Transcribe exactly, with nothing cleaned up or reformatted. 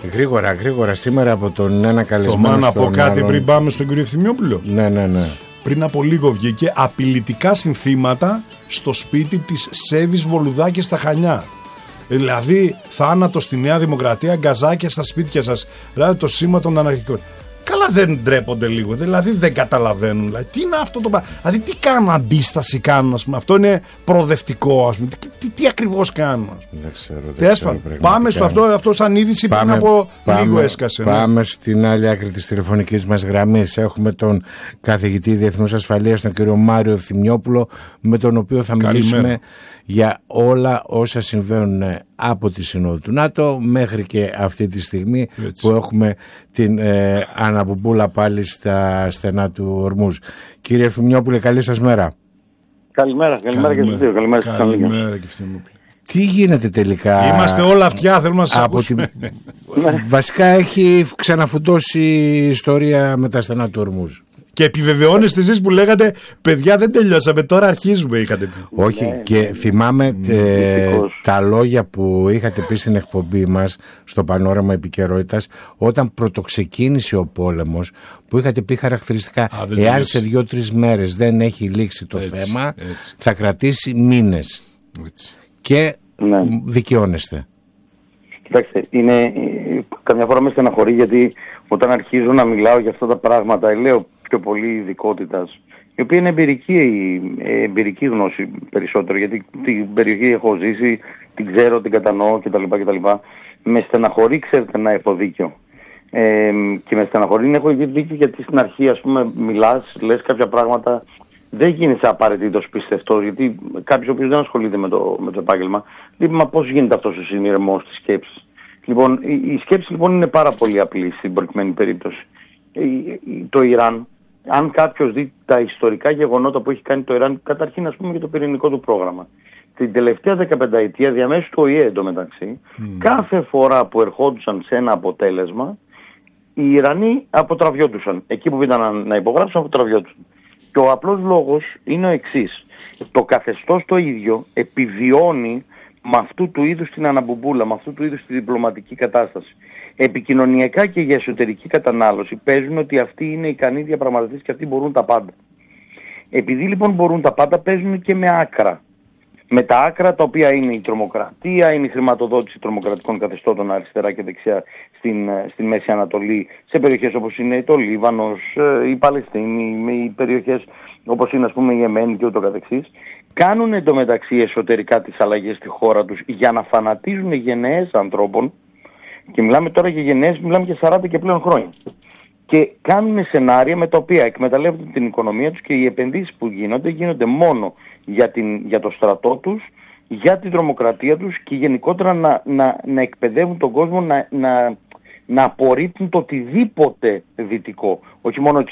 Γρήγορα, γρήγορα σήμερα από τον ένα καλεσμένο. Θωμά, να πω κάτι άλλον. πριν πάμε στον κύριο Ευθυμιόπουλο. Ναι, ναι, ναι. Πριν από λίγο βγήκε απειλητικά συνθήματα στο σπίτι της Σέβης Βολουδάκη στα Χανιά. Δηλαδή, θάνατο στη Νέα Δημοκρατία, γκαζάκια στα σπίτια σας. Δηλαδή, το σήμα των αναρχικών. Καλά, δεν ντρέπονται λίγο. Δηλαδή, δεν καταλαβαίνουν. Δηλαδή, τι είναι αυτό το πράγμα. Δηλαδή, τι κάνουν, αντίσταση κάνουν, ας πούμε. Αυτό είναι προοδευτικό, ας πούμε. Τι, τι, τι ακριβώς κάνουν, ας πούμε. Δεν ξέρω. Δεν ξέρω πάμε στο αυτό, αυτό σαν είδηση πάμε, πριν από πάμε, λίγο έσκασε. Πάμε ναι. στην άλλη άκρη της τηλεφωνικής μας γραμμής. Έχουμε τον καθηγητή Διεθνούς Ασφαλείας, τον κύριο Μάριο Ευθυμιόπουλο, με τον οποίο θα Καλημέρα. μιλήσουμε για όλα όσα συμβαίνουν από τη Σύνοδο του ΝΑΤΟ μέχρι και αυτή τη στιγμή Έτσι. που έχουμε την ε, αναπομπούλα πάλι στα στενά του Ορμούζ. Κύριε Ευθυμιόπουλε, καλή σας μέρα. Καλημέρα, καλημέρα και στους δύο. Καλημέρα, καλημέρα και Ευθυμιόπουλε. Τι γίνεται τελικά? Είμαστε όλα αυτιά, θέλουμε να σας ακούσουμε. Την... Βασικά έχει ξαναφουντώσει η ιστορία με τα στενά του Ορμούζ. Και επιβεβαιώνεστε εσείς που λέγατε, παιδιά δεν τελειώσαμε, τώρα αρχίζουμε, είχατε πει. Όχι, ναι, και ναι, θυμάμαι ναι, τε, τα λόγια που είχατε πει στην εκπομπή μας στο Πανόραμα Επικαιρότητας όταν πρωτοξεκίνησε ο πόλεμος, που είχατε πει χαρακτηριστικά, Α, εάν σε δύο-τρεις μέρες δεν έχει λήξει το έτσι, θέμα, έτσι. θα κρατήσει μήνες. Έτσι. Και ναι. δικαιώνεστε. Κοιτάξτε, είναι, καμιά φορά με στεναχωρεί γιατί όταν αρχίζω να μιλάω για αυτά τα πράγματα, λέω πιο πολύ ειδικότητας, η οποία είναι εμπειρική, εμπειρική γνώση περισσότερο, γιατί την περιοχή έχω ζήσει, την ξέρω, την κατανοώ κτλ. κτλ. Με στεναχωρεί, ξέρετε, να έχω δίκιο. Ε, και με στεναχωρεί να έχω δίκιο γιατί στην αρχή, ας πούμε, μιλάς, λες κάποια πράγματα, δεν γίνεσαι απαραίτητος πιστευτός, γιατί κάποιος ο οποίος δεν ασχολείται με το, με το επάγγελμα, λέει, μα πώς γίνεται αυτός ο συνειρμός της σκέψης. Λοιπόν, η, η σκέψη λοιπόν είναι πάρα πολύ απλή στην προκειμένη περίπτωση. Το Ιράν, αν κάποιος δει τα ιστορικά γεγονότα που έχει κάνει το Ιράν, καταρχήν ας πούμε για το πυρηνικό του πρόγραμμα, την τελευταία δεκαπενταετία διαμέσου του Ο Η Ε εντωμεταξύ, mm. κάθε φορά που ερχόντουσαν σε ένα αποτέλεσμα, οι Ιρανοί αποτραβιόντουσαν. Εκεί που ήταν να, να υπογράψουν, αποτραβιόντουσαν. Και ο απλός λόγος είναι ο εξής. Το καθεστώς το ίδιο επιβιώνει με αυτού του είδους την αναμπουμπούλα, με αυτού του είδους τη διπλωματική κατάσταση. Επικοινωνιακά και για εσωτερική κατανάλωση παίζουν ότι αυτοί είναι ικανοί διαπραγματευτές και αυτοί μπορούν τα πάντα. Επειδή λοιπόν μπορούν τα πάντα, παίζουν και με άκρα. Με τα άκρα τα οποία είναι η τρομοκρατία, είναι η χρηματοδότηση τρομοκρατικών καθεστώτων αριστερά και δεξιά στην, στην Μέση Ανατολή, σε περιοχές όπως είναι το Λίβανος, η Παλαιστίνη, οι περιοχές όπως είναι ας πούμε η Εμένη και ούτω καθεξής, κάνουν εντωμεταξύ εσωτερικά τις αλλαγές στη χώρα τους για να φανατίζουν γενναίες ανθρώπων, και μιλάμε τώρα για γενναίες, μιλάμε για σαράντα και πλέον χρόνια. Και κάνουν σενάρια με τα οποία εκμεταλλεύονται την οικονομία τους και οι επενδύσεις που γίνονται, γίνονται μόνο για, την, για το στρατό τους, για την τρομοκρατία τους και γενικότερα να, να, να εκπαιδεύουν τον κόσμο να, να, να απορρίπτουν το οτιδήποτε δυτικό. Όχι μόνο